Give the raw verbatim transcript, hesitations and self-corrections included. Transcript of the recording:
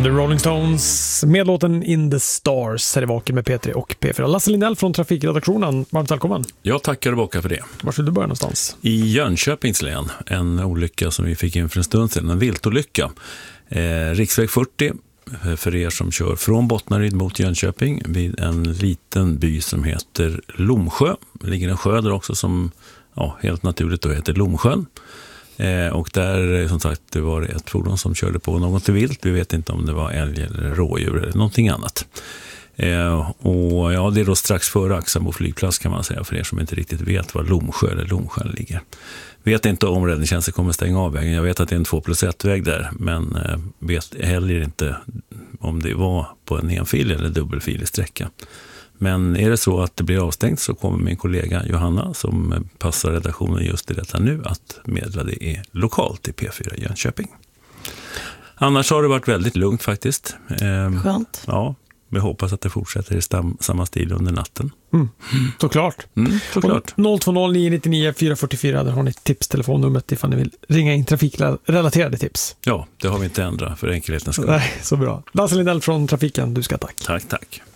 The Rolling Stones med låten In the Stars. Här är Vaken med P tre och P fyra. Lasse Lindell från Trafikredaktionen. Varmt välkommen. Jag tackar och bockar för det. Var ska du börja någonstans? I Jönköpings län. En olycka som vi fick in för en stund sedan. En viltolycka. Eh, riksväg fyrtio. För er som kör från Bottnaryd mot Jönköping vid en liten by som heter Lomsjö. Det ligger en sjö där också som ja, helt naturligt då heter Lomsjön. Eh, och där som sagt det var ett fordon som körde på något vilt. Vi vet inte om det var älg eller rådjur eller någonting annat. Eh, och ja, det är då strax före Axamo flygplats kan man säga för er som inte riktigt vet var Lomsjö eller Lomsjön ligger. Vet inte om räddningstjänsten kommer stänga av vägen. Jag vet att det är en två plus ett väg där, men eh, vet heller inte om det var på en enfil eller dubbelfilig sträcka. Men är det så att det blir avstängt så kommer min kollega Johanna som passar redaktionen just i detta nu att meddela det är lokalt i P fyra Jönköping. Annars har det varit väldigt lugnt faktiskt. Eh, Skönt. Ja, vi hoppas att det fortsätter i stam, samma stil under natten. Mm. Såklart. Mm, såklart. noll två noll nio nio nio fyra fyra fyra, där har ni tipstelefonnumret ifall ni vill ringa in trafikrelaterade tips. Ja, det har vi inte ändrat för enkelhetens skull. Nej, så bra. Lasse Lindell från Trafiken, du ska tack. Tack, tack.